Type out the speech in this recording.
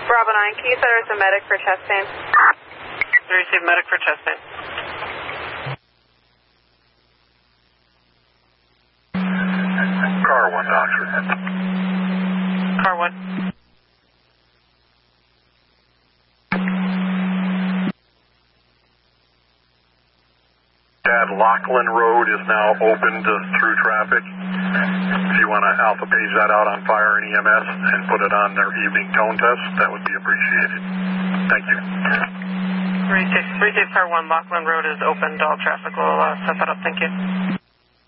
Bravo 9, can you set us a medic for chest pain? Receive medic for chest pain. Car 1, doctor. Car 1. Lachlan Road is now open through traffic. If you want to alpha page that out on fire and EMS and put it on their evening tone test, that would be appreciated. Thank you. Receive car 1, Lachlan Road is open. All traffic will set that up. Thank you.